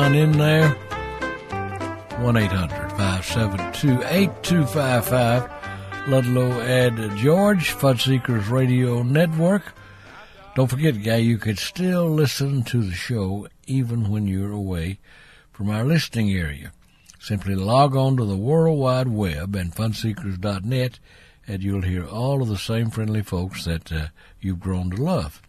In there, 1-800-572-8255, Ludlow and George, Funseekers Radio Network. Don't forget, guy, you could still listen to the show even when you're away from our listening area. Simply log on to the World Wide Web and funseekers.net, and you'll hear all of the same friendly folks that you've grown to love.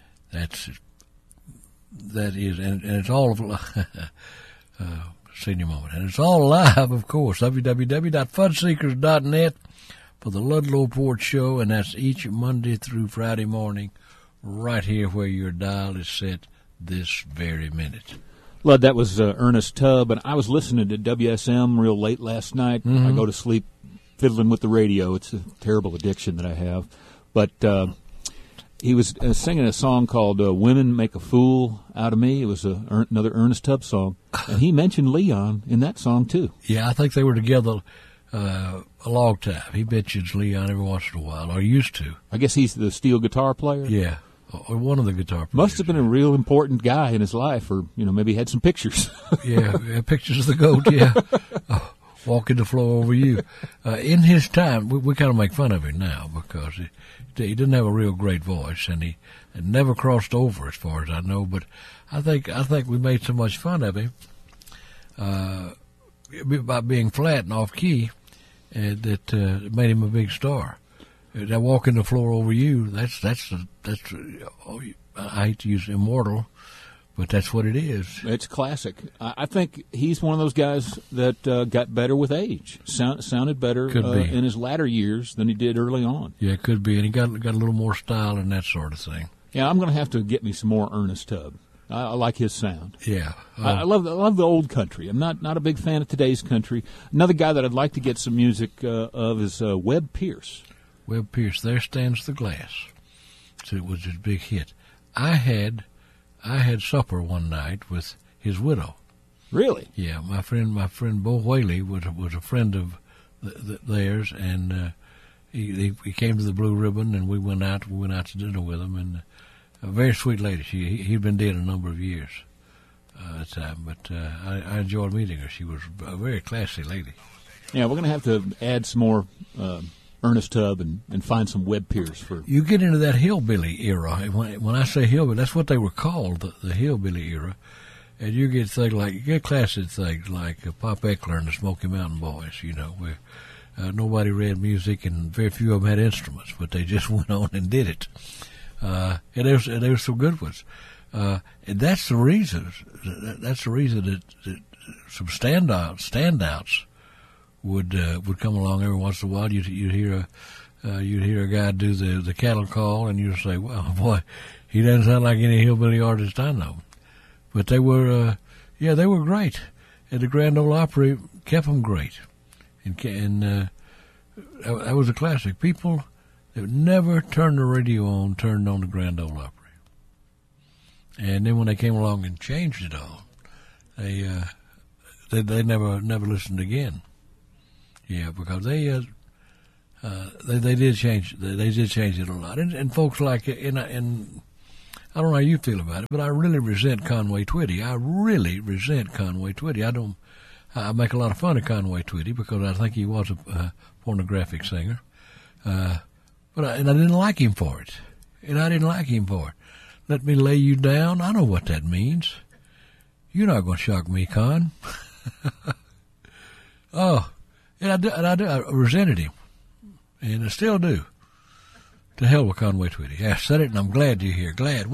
That is, and it's all of senior moment, and it's all live, of course. www.funseekers.net for the Ludlow Port Show, and that's each Monday through Friday morning, right here where your dial is set this very minute. Lud, that was Ernest Tubb, and I was listening to WSM real late last night. I go to sleep fiddling with the radio. It's a terrible addiction that I have, but. He was singing a song called Women Make a Fool Out of Me. It was another Ernest Tubb song. And he mentioned Leon in that song, too. Yeah, I think they were together a long time. He mentions Leon every once in a while, or used to. I guess he's the steel guitar player? Yeah, or one of the guitar players. Must have been a real important guy in his life, or, maybe he had some pictures. yeah, pictures of the goat, yeah. Walking the floor over you. In his time, we kind of make fun of him now because he didn't have a real great voice, and he never crossed over, as far as I know. But I think we made so much fun of him by being flat and off key, that made him a big star. That walking the floor over you, that's I hate to use immortal. But that's what it is. It's classic. I think he's one of those guys that got better with age. Sounded better in his latter years than he did early on. Yeah, it could be. And he got a little more style and that sort of thing. Yeah, I'm going to have to get me some more Ernest Tubb. I like his sound. Yeah. I love the old country. I'm not a big fan of today's country. Another guy that I'd like to get some music of is Webb Pierce. Webb Pierce, There Stands the Glass. So it was his big hit. I had supper one night with his widow. Really? Yeah, my friend Bo Whaley was a friend of theirs, and he came to the Blue Ribbon, and we went out to dinner with him, and a very sweet lady. He'd been dead a number of years at the time, but I enjoyed meeting her. She was a very classy lady. Yeah, we're going to have to add some more Ernest Tubb and find some Webb Pierce for. You get into that hillbilly era. When I say hillbilly, that's what they were called, the hillbilly era. And you get classic things like Pop Eckler and the Smoky Mountain Boys, where nobody read music and very few of them had instruments, but they just went on and did it. And there were some good ones. And that's the reason. That's the reason that some standouts would come along every once in a while. You'd hear a guy do the cattle call, and you'd say, "Well, boy, he doesn't sound like any hillbilly artist I know." But they were, they were great, and the Grand Ole Opry kept them great, and that was a classic. People that never turned the radio on turned on the Grand Ole Opry, and then when they came along and changed it all, they never listened again. Yeah, because they did change. They did change it a lot, and folks like and I don't know how you feel about it, but I really resent Conway Twitty. I make a lot of fun of Conway Twitty because I think he was a pornographic singer, but I didn't like him for it. Let me lay you down. I know what that means. You're not going to shock me, Con. Oh. And I resented him, and I still do. To hell with Conway Twitty. I said it, and I'm glad you're here. Glad.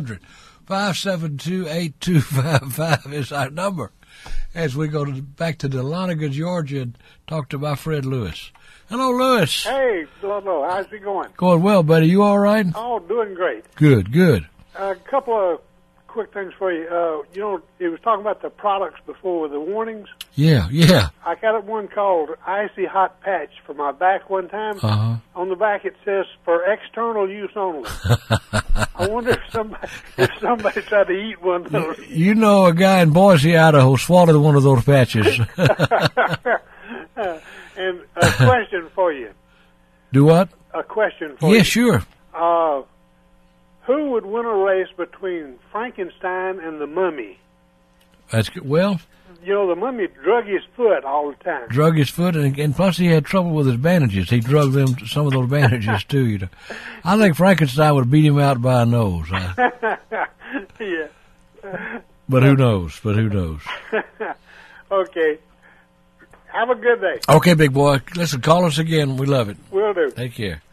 1-800-572-8255 is our number as we go back to Dahlonega, Georgia, and talk to my friend Lewis. Hello, Lewis. Hey, hello. How's it going? Going well, buddy. You all right? Oh, doing great. Good. A couple of quick things for you. It was talking about the products before with the warnings. Yeah. I got one called Icy Hot Patch for my back one time. Uh-huh. On the back it says for external use only. I wonder if somebody tried to eat one of those. You know a guy in Boise, Idaho swallowed one of those patches. And a question for you. Do what? A question for you. Yeah, sure. Who would win a race between Frankenstein and the Mummy? That's good. Well, You know, the mummy drug his foot all the time. drug his foot, and plus he had trouble with his bandages. He drug them, some of those bandages too. You know, I think Frankenstein would beat him out by a nose. Yeah. But who knows? Okay. Have a good day. Okay, big boy. Listen, call us again. We love it. Will do. Take care.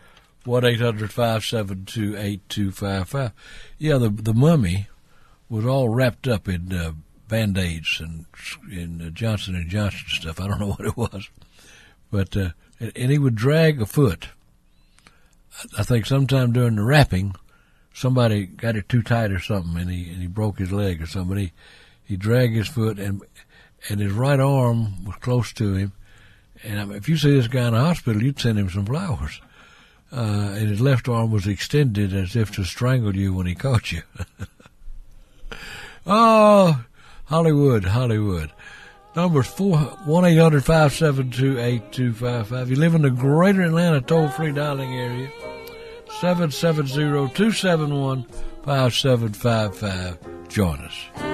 1-800-572-8255. Yeah, the mummy was all wrapped up in Band-Aids and in Johnson & Johnson stuff. I don't know what it was. But and he would drag a foot. I think sometime during the wrapping, somebody got it too tight or something, and he broke his leg or something. But he dragged his foot, and his right arm was close to him. And I mean, if you see this guy in the hospital, you'd send him some flowers. And his left arm was extended as if to strangle you when he caught you. Oh, Hollywood. Number's 1-800-572-8255. You live in the greater Atlanta toll-free dialing area, 770-271-5755. Join us.